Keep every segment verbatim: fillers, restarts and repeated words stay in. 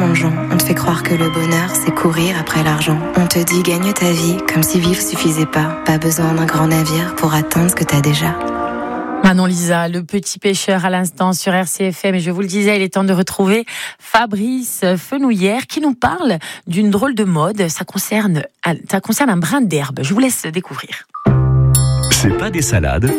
plongeon. On te fait croire que le bonheur, c'est courir après l'argent. On te dit gagne ta vie, comme si vivre suffisait pas. Pas besoin d'un grand navire pour atteindre ce que t'as déjà. Manon Lisa, le petit pêcheur à l'instant sur R C F M. Et je vous le disais, il est temps de retrouver Fabrice Fenouillère qui nous parle d'une drôle de mode. Ça concerne, ça concerne un brin d'herbe. Je vous laisse découvrir. C'est pas des salades.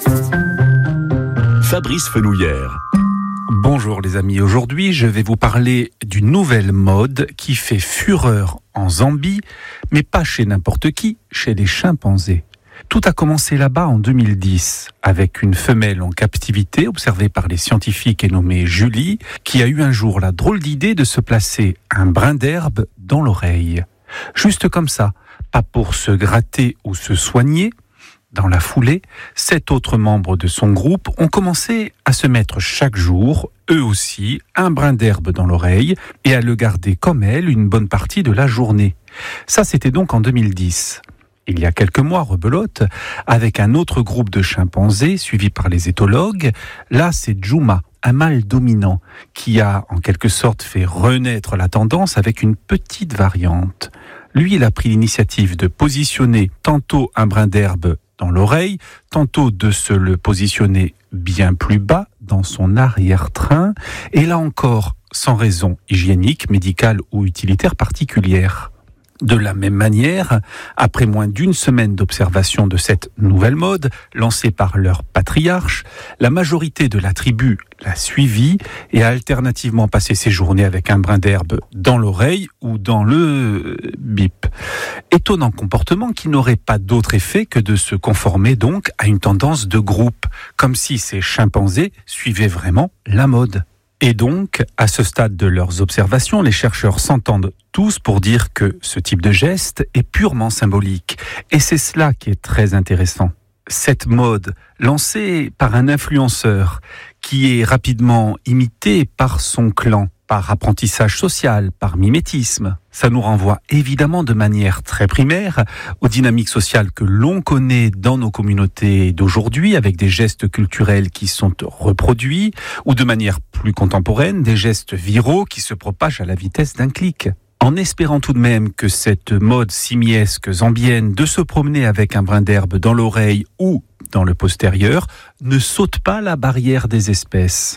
Fabrice Fenouillère. Bonjour les amis, aujourd'hui je vais vous parler d'une nouvelle mode qui fait fureur en Zambie, mais pas chez n'importe qui, chez les chimpanzés. Tout a commencé là-bas en deux mille dix, avec une femelle en captivité observée par les scientifiques et nommée Julie, qui a eu un jour la drôle d'idée de se placer un brin d'herbe dans l'oreille. Juste comme ça, pas pour se gratter ou se soigner. Dans la foulée, sept autres membres de son groupe ont commencé à se mettre chaque jour, eux aussi, un brin d'herbe dans l'oreille et à le garder comme elle une bonne partie de la journée. Ça, c'était donc en deux mille dix. Il y a quelques mois, rebelote, avec un autre groupe de chimpanzés suivi par les éthologues, là c'est Juma, un mâle dominant, qui a en quelque sorte fait renaître la tendance avec une petite variante. Lui, il a pris l'initiative de positionner tantôt un brin d'herbe dans l'oreille, tantôt de se le positionner bien plus bas dans son arrière-train, et là encore, sans raison hygiénique, médicale ou utilitaire particulière. De la même manière, après moins d'une semaine d'observation de cette nouvelle mode, lancée par leur patriarche, la majorité de la tribu l'a suivie et a alternativement passé ses journées avec un brin d'herbe dans l'oreille ou dans le bip. Étonnant comportement qui n'aurait pas d'autre effet que de se conformer donc à une tendance de groupe, comme si ces chimpanzés suivaient vraiment la mode. Et donc, à ce stade de leurs observations, les chercheurs s'entendent tous pour dire que ce type de geste est purement symbolique. Et c'est cela qui est très intéressant. Cette mode, lancée par un influenceur, qui est rapidement imité par son clan, par apprentissage social, par mimétisme, ça nous renvoie évidemment de manière très primaire aux dynamiques sociales que l'on connaît dans nos communautés d'aujourd'hui, avec des gestes culturels qui sont reproduits, ou de manière plus contemporaine, des gestes viraux qui se propagent à la vitesse d'un clic. En espérant tout de même que cette mode simiesque zambienne de se promener avec un brin d'herbe dans l'oreille ou dans le postérieur ne saute pas la barrière des espèces.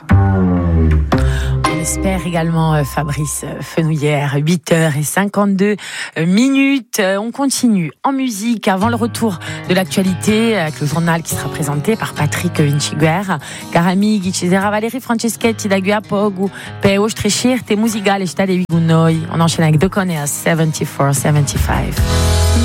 On espère également Fabrice Fenouillère, huit heures cinquante-deux minutes. On continue en musique avant le retour de l'actualité avec le journal qui sera présenté par Patrick Vinciguer. Cari amici, ci sarà Valérie Franceschetti da qui a poco per vostre scelte musicali sta di noi. On enchaîne avec Docone à soixante-quatre soixante-quinze.